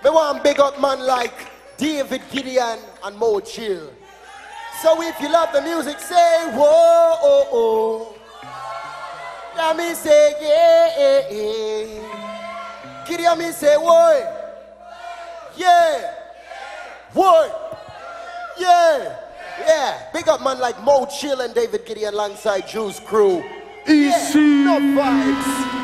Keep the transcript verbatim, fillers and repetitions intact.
Me want big up man like David Gideon and Mo Chill. So if you love the music, say whoa, oh, oh. Let me say yeah, yeah, yeah. Gideon me say whoa, yeah, whoa, yeah, yeah. Big up man like Mo Chill and David Gideon alongside Juice Crew. Easy. Yeah, no vibes.